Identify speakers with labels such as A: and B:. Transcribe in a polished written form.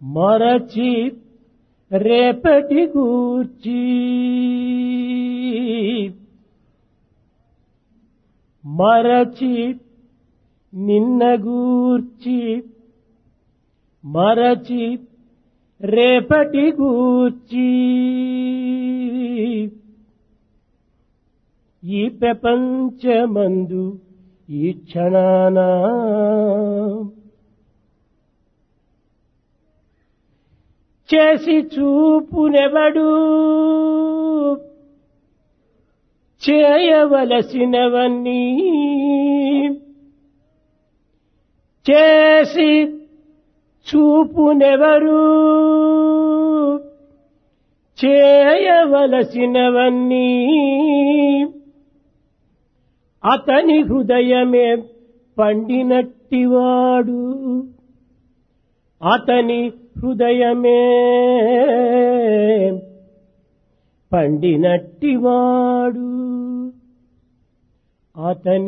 A: మరచి రేపటి గూర్చి మరచి నిన్న గూర్చి మరచి రేపటి గూర్చి ఈ ప్రపంచమందు ఈ క్షణాన చేసి చూపునెవడు చేయవలసినవన్నీ చేసి చూపునెవరు చేయవలసినవన్నీ అతని హృదయమే పండినట్టివాడు అతని హృదయమే పండినట్టివాడు అతని